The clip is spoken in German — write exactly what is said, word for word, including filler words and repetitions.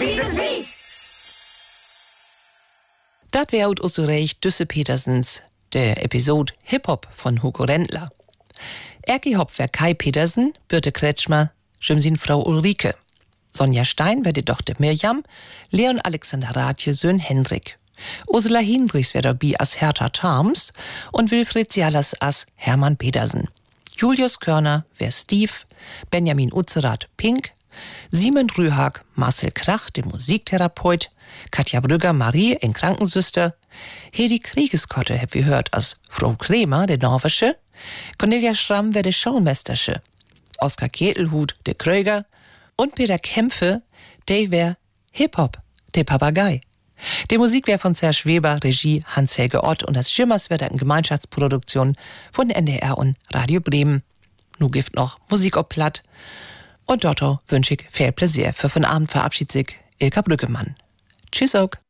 Das wär out aus so recht Düsse Petersens, der Episode Hip-Hop von Hugo Rendler. Erki Hop wär Kai Petersen, Birte Kretschmer, Schimsin Frau Ulrike. Sonja Stein wär die Tochter Mirjam, Leon Alexander Rathje Söhn Hendrik. Ursula Hinrichs wär dabei as Hertha Tarms und Wilfried Sialas as Hermann Petersen. Julius Körner wär Steve, Benjamin Utzerath Pink, Simon Rühag, Marcel Krach, der Musiktherapeut, Katja Brügger, Marie, in Krankensüster, Hedi Kriegeskotte, hab wir hört, als Frau Kremer, der Norwegische, Cornelia Schramm wär der Showmestersche, Oskar Ketelhut, der Kröger und Peter Kämpfe, der wär Hip-Hop, der Papagei. Die Musik wär von Serge Weber, Regie Hans-Helge Ott und das Schimmers wär eine Gemeinschaftsproduktion von N D R und Radio Bremen. Nu gibt noch Musik ob Platt. Und dort wünsche ich viel Pläsier. Für von Abend verabschiedet sich Ilka Brüggemann. Tschüss auch.